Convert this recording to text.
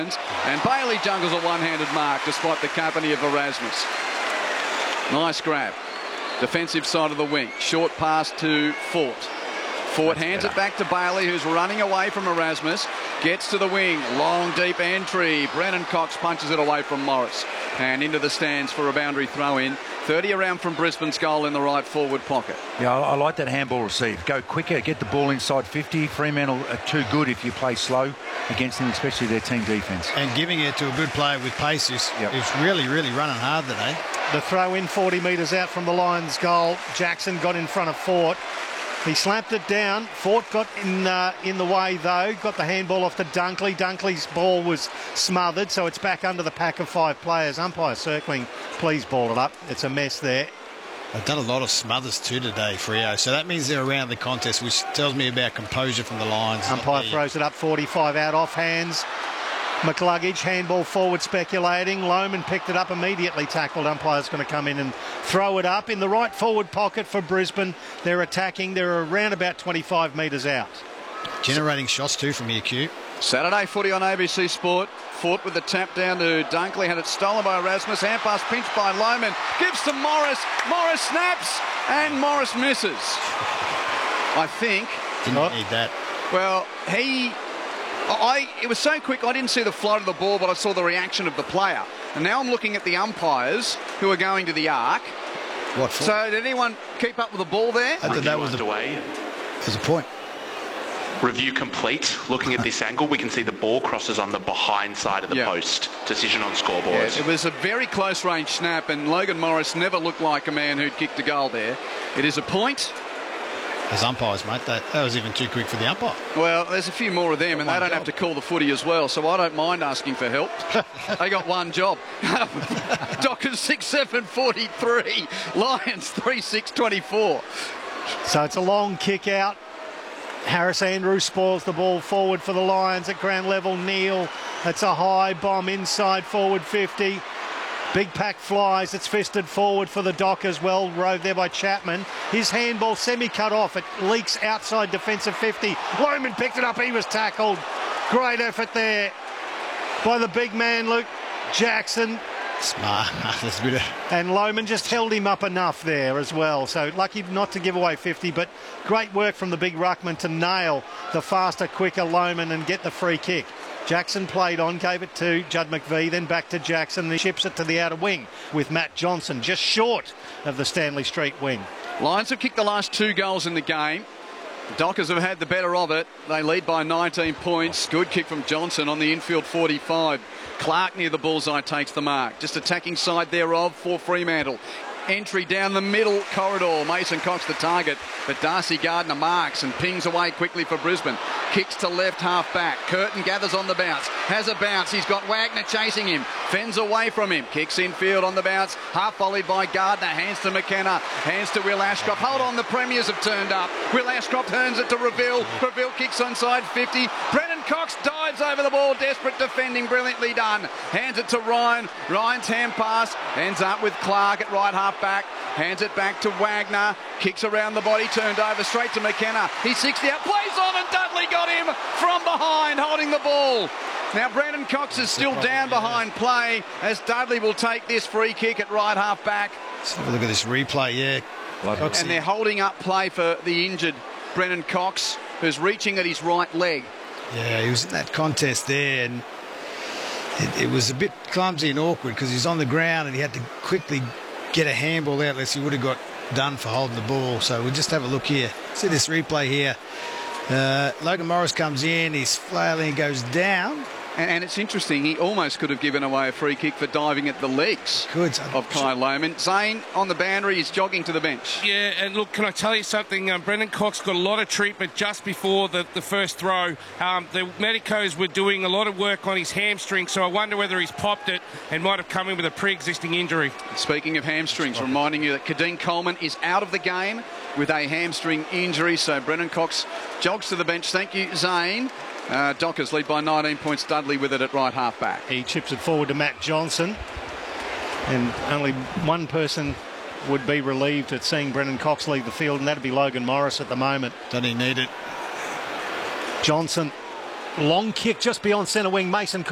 And Bailey jungles a one-handed mark despite the company of Erasmus. Nice grab. Defensive side of the wing. Short pass to Fort. Fort hands it back to Bailey, who's running away from Erasmus. Gets to the wing. Long, deep entry. Brennan Cox punches it away from Morris. And into the stands for a boundary throw-in. 30 around from Brisbane's goal in the right forward pocket. Yeah, I like that handball receive. Go quicker, get the ball inside 50. Fremantle are too good if you play slow against them, especially their team defence. And giving it to a good player with pace is really, really running hard today. The throw in 40 metres out from the Lions' goal. Jackson got in front of Fort. He slapped it down. Fort got in the way, though. Got the handball off to Dunkley. Dunkley's ball was smothered, so it's back under the pack of 5 players. Umpire circling, please ball it up. It's a mess there. They've done a lot of smothers too today, Freo. So that means they're around the contest, which tells me about composure from the Lions. Umpire throws it up, 45 out, off hands. McCluggage, handball forward speculating. Lohman picked it up, immediately tackled. Umpire's going to come in and throw it up in the right forward pocket for Brisbane. They're attacking. They're around about 25 metres out. Generating shots too from here, Q. Saturday footy on ABC Sport. Fort with the tap down to Dunkley. Had it stolen by Erasmus. Hand pass pinched by Lohman. Gives to Morris. Morris snaps and Morris misses. I think. Didn't need that. Well, it was so quick, I didn't see the flight of the ball, but I saw the reaction of the player. And now I'm looking at the umpires who are going to the arc. What for? So did anyone keep up with the ball there? I thought that was underway. There's a point. Review complete. Looking at this angle, we can see the ball crosses on the behind side of the post. Decision on scoreboard. Yeah, it was a very close range snap, and Logan Morris never looked like a man who'd kicked a goal there. It is a point. As umpires, mate, that was even too quick for the umpire. Well, there's a few more of them, and they don't have to call the footy as well, so I don't mind asking for help. They got one job. Dockers 6-7-43. Lions 3-6-24. So it's a long kick out. Harris Andrews spoils the ball forward for the Lions at ground level. Neal, it's a high bomb inside forward 50. Big pack flies. It's fisted forward for the Dockers. Well rode there by Chapman. His handball semi-cut off. It leaks outside defensive 50. Lohman picked it up. He was tackled. Great effort there by the big man, Luke Jackson. Smart. That's good. And Lohman just held him up enough there as well. So lucky not to give away 50, but great work from the big ruckman to nail the faster, quicker Lohman and get the free kick. Jackson played on, gave it to Judd McVie, then back to Jackson. He ships it to the outer wing with Matt Johnson, just short of the Stanley Street wing. Lions have kicked the last 2 goals in the game. Dockers have had the better of it. They lead by 19 points. Good kick from Johnson on the infield 45. Clark near the bullseye takes the mark. Just attacking side thereof for Fremantle. Entry down the middle corridor. Mason Cox the target, but Darcy Gardner marks and pings away quickly for Brisbane. Kicks to left half back. Curtin gathers on the bounce. Has a bounce. He's got Wagner chasing him. Fends away from him. Kicks infield on the bounce. Half volleyed by Gardner. Hands to McKenna. Hands to Will Ashcroft. Hold on, the Premiers have turned up. Will Ashcroft turns it to Reville. Reville kicks onside 50. Brennan Cox dives over the ball. Desperate defending. Brilliantly done. Hands it to Ryan. Ryan's hand pass. Ends up with Clark at right half back. Hands it back to Wagner. Kicks around the body. Turned over straight to McKenna. He's 60 out. Plays on and Dudley got him from behind holding the ball. Now Brennan Cox is still down behind play as Dudley will take this free kick at right half back. Let's have a look at this replay, And they're holding up play for the injured Brennan Cox, who's reaching at his right leg. Yeah, he was in that contest there, and it was a bit clumsy and awkward because he's on the ground and he had to quickly get a handball out, lest he would have got done for holding the ball. So we'll just have a look here. See this replay here. Logan Morris comes in, he's flailing, goes down. And it's interesting, he almost could have given away a free kick for diving at the legs of Kai Lohman. Zane on the boundary is jogging to the bench. Yeah, and look, can I tell you something? Brendan Cox got a lot of treatment just before the first throw. The medicos were doing a lot of work on his hamstring, so I wonder whether he's popped it and might have come in with a pre-existing injury. Speaking of hamstrings, reminding you that Kadeen Coleman is out of the game with a hamstring injury, so Brendan Cox jogs to the bench. Thank you, Zane. Dockers lead by 19 points. Dudley with it at right half back. He chips it forward to Matt Johnson, and only one person would be relieved at seeing Brendan Cox leave the field, and that'd be Logan Morris at the moment. Doesn't he need it? Johnson, long kick just beyond centre wing. Mason